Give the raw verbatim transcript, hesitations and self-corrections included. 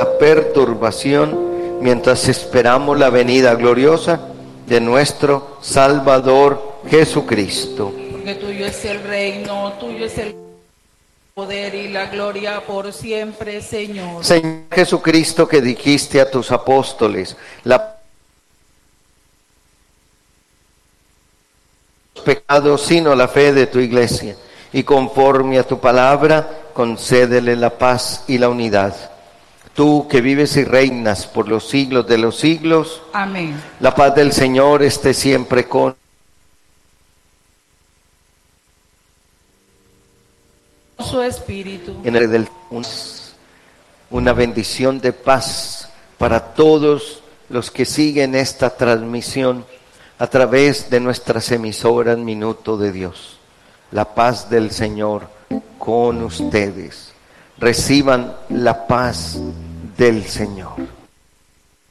la perturbación mientras esperamos la venida gloriosa de nuestro Salvador Jesucristo. Porque tuyo es el reino, tuyo es el poder y la gloria por siempre, Señor. Señor Jesucristo, que dijiste a tus apóstoles, la pecado sino la fe de tu iglesia, y conforme a tu palabra concédele la paz y la unidad. Tú que vives y reinas por los siglos de los siglos. Amén. La paz del Señor esté siempre con su espíritu. en el del una bendición de paz para todos los que siguen esta transmisión a través de nuestras emisoras Minuto de Dios. La paz del Señor con ustedes. Reciban la paz del Señor.